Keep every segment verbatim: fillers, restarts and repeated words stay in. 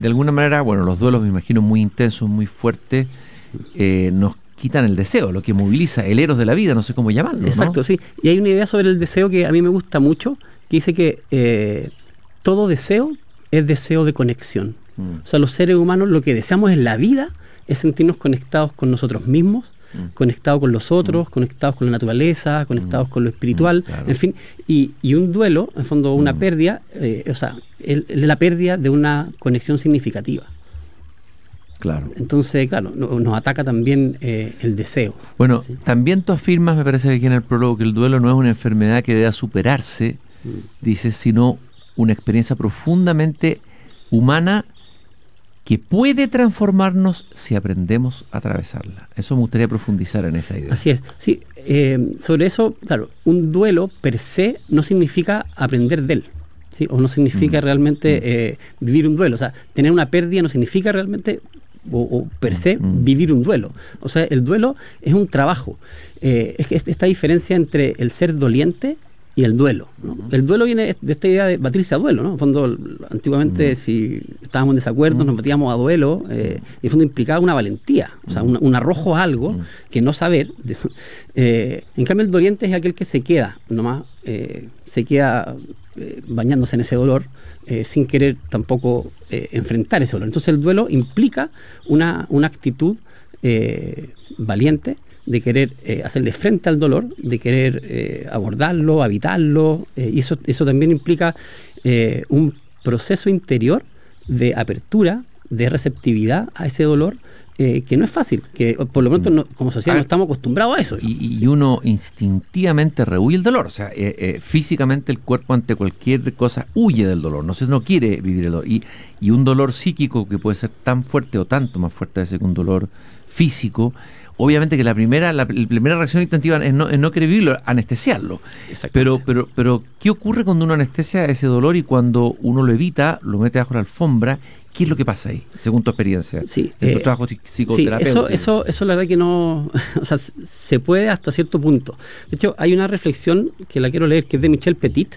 de alguna manera, bueno, los duelos me imagino muy intensos, muy fuertes, eh, nos quitan el deseo, lo que moviliza, el eros de la vida, no sé cómo llamarlo, ¿no? Exacto, sí. Y hay una idea sobre el deseo que a mí me gusta mucho, que dice que eh, todo deseo es deseo de conexión. Mm. O sea, los seres humanos lo que deseamos en la vida es sentirnos conectados con nosotros mismos, mm. conectados con los otros, mm. conectados con la naturaleza, conectados mm. con lo espiritual, mm, claro. en fin. Y, y un duelo, en fondo una mm. pérdida, eh, o sea, es la pérdida de una conexión significativa. Claro. Entonces, claro, no, nos ataca también eh, el deseo. Bueno, ¿sí? También tú afirmas, me parece que aquí en el prólogo, que el duelo no es una enfermedad que deba superarse, mm. dices, sino una experiencia profundamente humana que puede transformarnos si aprendemos a atravesarla. Eso me gustaría profundizar en esa idea. Así es. Sí, eh, sobre eso, claro, un duelo per se no significa aprender de él, ¿sí? O no significa mm. realmente mm. Eh, vivir un duelo. O sea, tener una pérdida no significa realmente, o, o per se, mm. vivir un duelo. O sea, el duelo es un trabajo. Eh, es que esta diferencia entre el ser doliente y el duelo, ¿no? Uh-huh. El duelo viene de esta idea de batirse a duelo, ¿no? En el fondo, antiguamente, uh-huh. si estábamos en desacuerdo, uh-huh. nos batíamos a duelo, eh, y en el fondo implicaba una valentía, o sea, un, un arrojo a algo uh-huh. que no saber. Eh, en cambio, el doliente es aquel que se queda, nomás, eh, se queda eh, bañándose en ese dolor, eh, sin querer tampoco eh, enfrentar ese dolor. Entonces, el duelo implica una, una actitud eh, valiente, de querer eh, hacerle frente al dolor, de querer eh, abordarlo, habitarlo, eh, y eso, eso también implica eh, un proceso interior de apertura, de receptividad a ese dolor, eh, que no es fácil, que por lo pronto no, como sociedad no estamos acostumbrados a eso. Y, y uno instintivamente rehuye el dolor, o sea, eh, eh, físicamente el cuerpo ante cualquier cosa huye del dolor, no, se, no quiere vivir el dolor. Y, y un dolor psíquico que puede ser tan fuerte o tanto más fuerte a veces que un dolor físico, obviamente que la primera la, la primera reacción instintiva es no, es no querer vivirlo, anestesiarlo. Pero, pero, pero, ¿qué ocurre cuando uno anestesia ese dolor y cuando uno lo evita, lo mete bajo la alfombra? ¿Qué es lo que pasa ahí, según tu experiencia? Sí, en tu eh, trabajo psicoterapéutico. Sí, eso, eso, eso la verdad que no, o sea, se puede hasta cierto punto. De hecho, hay una reflexión que la quiero leer, que es de Michel Petit,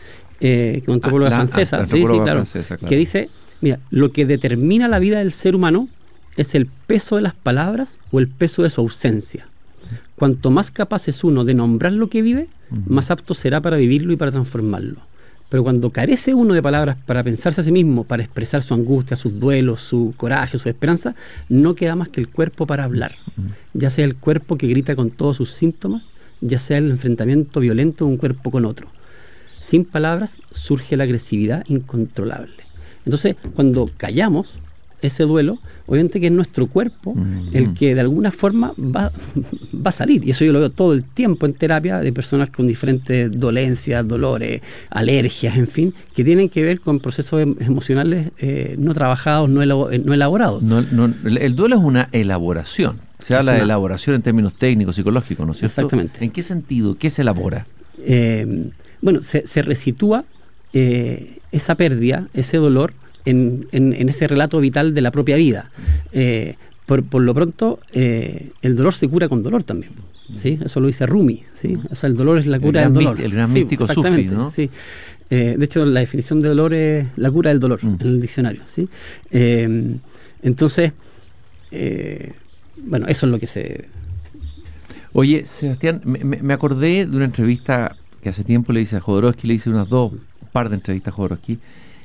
eh, que es una antropóloga ah, francesa, ah, la sí, sí, claro, francesa, claro, que dice, mira, lo que determina la vida del ser humano es el peso de las palabras o el peso de su ausencia. Cuanto más capaz es uno de nombrar lo que vive, uh-huh. más apto será para vivirlo y para transformarlo. Pero cuando carece uno de palabras para pensarse a sí mismo, para expresar su angustia, sus duelos, su coraje, su esperanza, no queda más que el cuerpo para hablar. Uh-huh. Ya sea el cuerpo que grita con todos sus síntomas, ya sea el enfrentamiento violento de un cuerpo con otro. Sin palabras surge la agresividad incontrolable. Entonces, cuando callamos ese duelo, obviamente que es nuestro cuerpo uh-huh. el que de alguna forma va, va a salir, y eso yo lo veo todo el tiempo en terapia de personas con diferentes dolencias, dolores, alergias, en fin, que tienen que ver con procesos emocionales eh, no trabajados, no, elabo- no elaborados. No, no, el duelo es una elaboración, se es habla una... de elaboración en términos técnicos, psicológicos, ¿no es cierto? Exactamente. ¿En qué sentido? ¿Qué se elabora? Eh, bueno, se, se resitúa eh, esa pérdida, ese dolor, En, en, en ese relato vital de la propia vida. Eh, por, por lo pronto, eh, el dolor se cura con dolor también, ¿sí? Eso lo dice Rumi, ¿sí? O sea, el dolor es la cura del dolor. El gran sí, místico sufí, ¿no? Sí. Eh, de hecho, la definición de dolor es la cura del dolor mm. en el diccionario, ¿sí? Eh, entonces, eh, bueno, eso es lo que se... Oye, Sebastián, me, me acordé de una entrevista que hace tiempo le hice a Jodorowsky, le hice unas dos, un par de entrevistas a Jodorowsky.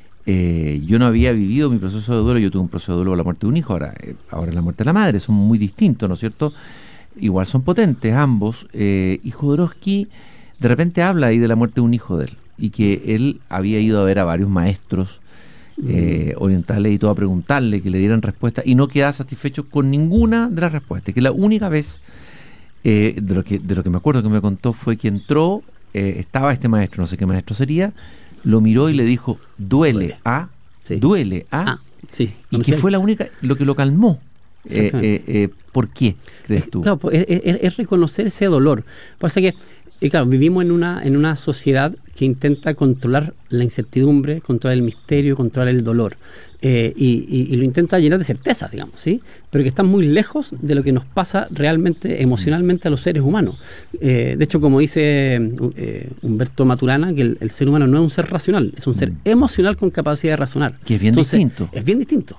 Eh, yo no había vivido mi proceso de duelo, yo tuve un proceso de duelo por la muerte de un hijo, ahora, eh, ahora la muerte de la madre, son muy distintos, ¿no es cierto? Igual son potentes ambos, eh, y Jodorowsky de repente habla ahí de la muerte de un hijo de él, y que él había ido a ver a varios maestros eh, orientales y todo a preguntarle, que le dieran respuesta, y no quedaba satisfecho con ninguna de las respuestas, que la única vez, eh, de, lo que, de lo que me acuerdo que me contó, fue que entró, eh, estaba este maestro, no sé qué maestro sería, lo miró y le dijo, duele a, sí. duele a, ah, sí, y que fue la única, lo que lo calmó. Eh, eh, eh, ¿Por qué crees tú? Claro, pues, es, es, es reconocer ese dolor. Pasa que Y claro, vivimos en una, en una sociedad que intenta controlar la incertidumbre, controlar el misterio, controlar el dolor. Eh, y, y, y lo intenta llenar de certezas, digamos, ¿sí? Pero que están muy lejos de lo que nos pasa realmente, emocionalmente a los seres humanos. Eh, de hecho, como dice eh, Humberto Maturana, que el, el ser humano no es un ser racional, es un ser emocional con capacidad de razonar. Que es bien Entonces, distinto. Es bien distinto.